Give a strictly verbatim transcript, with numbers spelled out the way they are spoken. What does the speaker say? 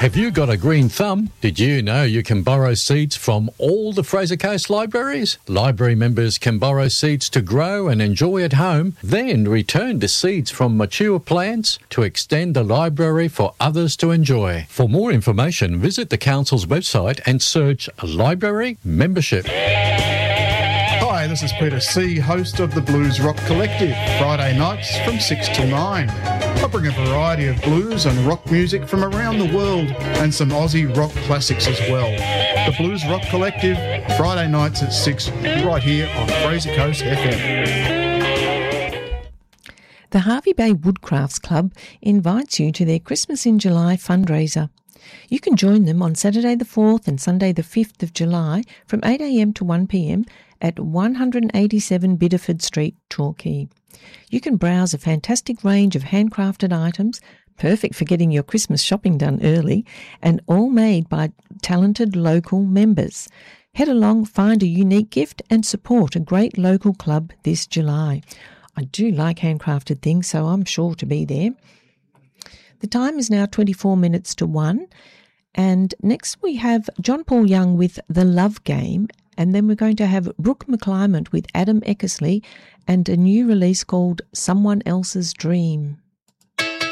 Have you got a green thumb? Did you know you can borrow seeds from all the Fraser Coast libraries? Library members can borrow seeds to grow and enjoy at home, then return the seeds from mature plants to extend the library for others to enjoy. For more information, visit the Council's website and search Library Membership. Hi, this is Peter C., host of the Blues Rock Collective, Friday nights from six till nine. I bring a variety of blues and rock music from around the world and some Aussie rock classics as well. The Blues Rock Collective, Friday nights at six, right here on Fraser Coast F M. The Hervey Bay Woodcrafts Club invites you to their Christmas in July fundraiser. You can join them on Saturday the fourth and Sunday the fifth of July from eight a m to one p m at one eighty-seven Biddeford Street, Torquay. You can browse a fantastic range of handcrafted items, perfect for getting your Christmas shopping done early, and all made by talented local members. Head along, find a unique gift and support a great local club this July. I do like handcrafted things, so I'm sure to be there. The time is now twenty-four minutes to one, and next we have John Paul Young with The Love Game, and then we're going to have Brooke McClymont with Adam Eckersley and a new release called Someone Else's Dream.